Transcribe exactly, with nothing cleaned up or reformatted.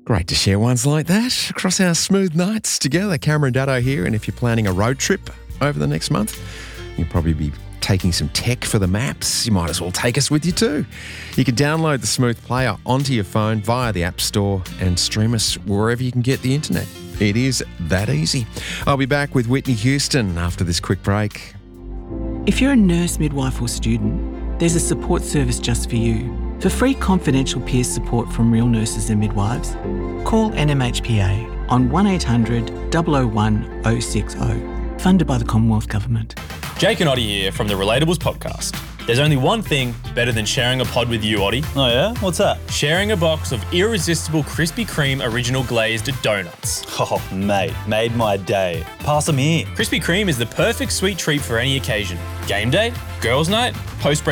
Great to share ones like that across our smooth nights together. Cameron Daddo here, and if you're planning a road trip over the next month, you'll probably be taking some tech for the maps. You might as well take us with you too. You can download the Smooth Player onto your phone via the App Store and stream us wherever you can get the internet. It is that easy. I'll be back with Whitney Houston after this quick break. If you're a nurse, midwife or student, there's a support service just for you. For free confidential peer support from real nurses and midwives, call N M H P A on one eight hundred, double oh one, oh six oh, funded by the Commonwealth Government. Jake and Oddie here from the Relatables podcast. There's only one thing better than sharing a pod with you, Oddie. Oh yeah? What's that? Sharing a box of irresistible Krispy Kreme original glazed donuts. Oh, mate, made my day. Pass them here. Krispy Kreme is the perfect sweet treat for any occasion. Game day, girls' night, post